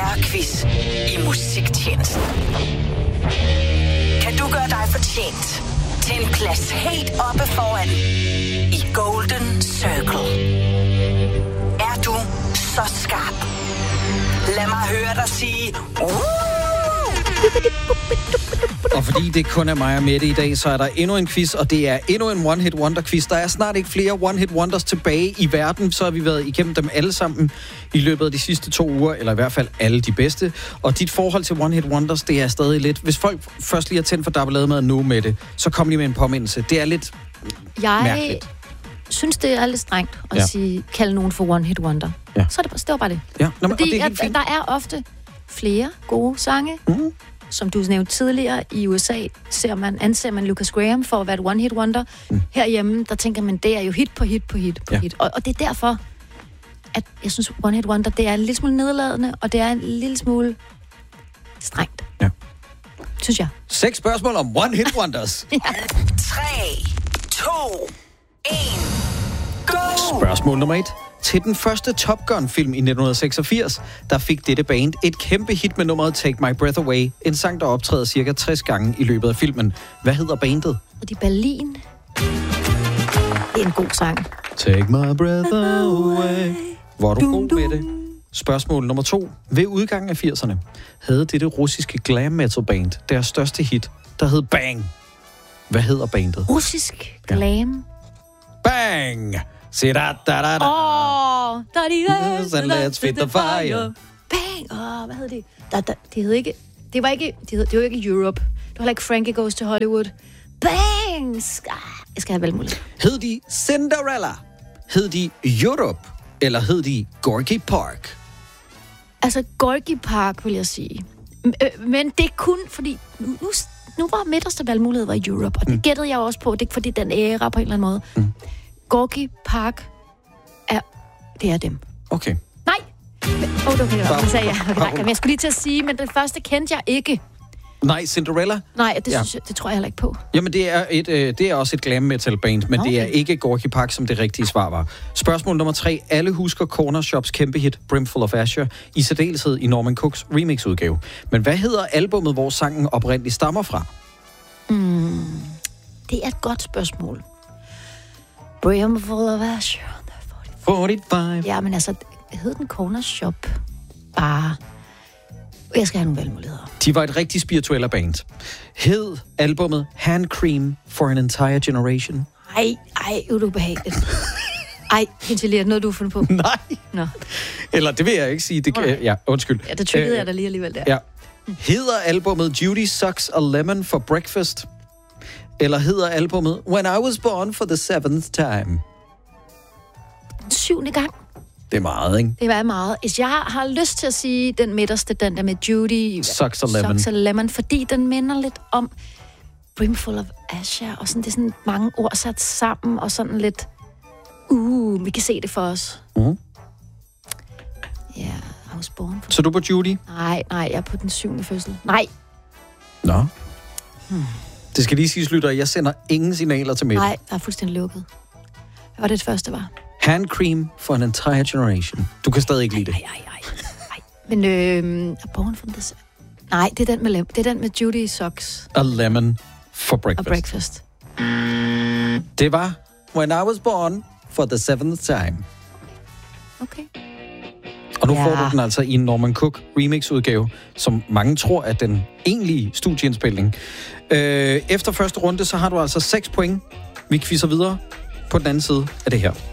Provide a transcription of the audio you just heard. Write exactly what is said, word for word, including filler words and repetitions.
Større-quiz i musiktjenesten. Kan du gøre dig fortjent til en plads helt oppe foran i Golden Circle? Er du så skarp? Lad mig høre dig sige... Og fordi det kun er mig og Mette i dag, så er der endnu en quiz, og det er endnu en One Hit Wonder quiz. Der er snart ikke flere One Hit Wonders tilbage i verden, så har vi været igennem dem alle sammen i løbet af de sidste to uger, eller i hvert fald alle de bedste. Og dit forhold til One Hit Wonders, det er stadig lidt... Hvis folk først lige har tændt for dobbeltlademad nu med det, så kom lige med en påmindelse. Det er lidt Jeg mærkeligt. synes, det er lidt strengt at Ja. sige, kalde nogen for One Hit Wonder. Ja. Så er det, det var bare det. Ja. Nå, men, og Fordi det er at, helt fint. der er ofte flere gode sange. Mm. Som du nævnte tidligere, i U S A ser man, anser man Lucas Graham for at være et one-hit wonder. Mm. Herhjemme, der tænker man, det er jo hit på hit på hit på Ja. hit. Og, og det er derfor, at jeg synes, one-hit wonder, det er en lille smule nedladende, og det er en lille smule strengt. Ja. Synes jeg. Seks spørgsmål om One Hit Wonders. tre, to, et, go! Spørgsmål nummer et. Til den første Top Gun-film i nitten seksogfirs, der fik dette band et kæmpe hit med nummeret Take My Breath Away, en sang, der optræder cirka tres gange i løbet af filmen. Hvad hedder bandet? Og de Berlin, det er en god sang. Take my breath away. Hvor er du god med det? Spørgsmål nummer to. Ved udgangen af firserne havde dette russiske glam metal band deres største hit, der hed Bang. Hvad hedder bandet? Russisk glam. Bang! Se da da da da. Åh, oh, da Yes, and let's fit the fire. Bang! Åh, oh, hvad hed det? Da, da, det hed ikke... Det var ikke... Det, hed, det var ikke Europe. Det var like Frankie Goes to Hollywood. Bang! Ah, jeg skal have valgmulighed. Hed de Cinderella? Hed de Europe? Eller hed de Gorky Park? Altså, Gorky Park, vil jeg sige. M- øh, Men det er kun fordi... Nu, nu, nu var midterste valgmulighed var Europe, og det mm. gættede jeg også på. Det er ikke fordi, den æra på en eller anden måde. Mm. Gorky Park er... Det er dem. Okay. Nej! Åh, oh, okay, det sagde jeg. Okay, nej, Bagum. men jeg skulle lige til at sige, men den første kendte jeg ikke. Nej, Cinderella? Nej, det, Ja. synes jeg, det tror jeg heller ikke på. Jamen, det er, et, øh, det er også et glam metal band, men okay. Det er ikke Gorky Park, som det rigtige svar var. Spørgsmål nummer tre. Alle husker Corner Shops kæmpe hit Brimful of Asher, i særdeleshed i Norman Cooks remix-udgave. Men hvad hedder albummet, hvor sangen oprindeligt stammer fra? Mm, det er et godt spørgsmål. Brimful of Asher. femogfyrre. Ja, men altså, hed den Corner Shop bare... Jeg skal have nogle valgmuligheder. De var et rigtig spirituelle band. Hed albummet Hand Cream for an Entire Generation? Ej, ej, er det ubehageligt. Ej, Pintelia, noget du har fundet på? Nej. Nå. Eller det vil jeg ikke sige. Det kan, ja, undskyld. Ja, det triggede Øh, jeg da lige alligevel der. Ja. Hedder albummet Judy Sucks a Lemon for Breakfast? Eller hedder albummet When I Was Born for the Seventh Time? Den syvende gang. Det er meget, ikke? Det var meget. Jeg har lyst til at sige den midterste, den der med Judy Sucks a Lemon. Sucks a Lemon, fordi den minder lidt om Brimful of Asher, og sådan, det er sådan mange ord sat sammen, og sådan lidt, uh, vi kan se det for os. Uh. Ja, yeah, I was born for... Så du er på Judy? Nej, nej, jeg er på den syvende fødsel. Nej. Nå. Hmm. Det skal lige siges, lytter, jeg sender ingen signaler til Mette. Nej, der er fuldstændig lukket. Hvad var det, det første var? Hand Cream for an Entire Generation. Du kan stadig ikke lide det. Ej, ej, ej, ej. Men øh, Born from the... Nej, det er den med, lem- det er den med Judy Sucks A Lemon for Breakfast. og Breakfast. Det var When I Was Born for the Seventh Time. Okay. Og nu Ja. får du den altså i en Norman Cook remix-udgave, som mange tror er den egentlige studieindspilning. Øh, efter første runde, så har du altså seks point. Vi quizzer videre på den anden side af det her.